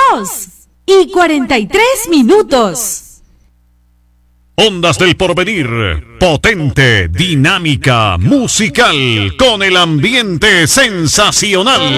2:43. Ondas del Porvenir, potente, dinámica, musical, con el ambiente sensacional.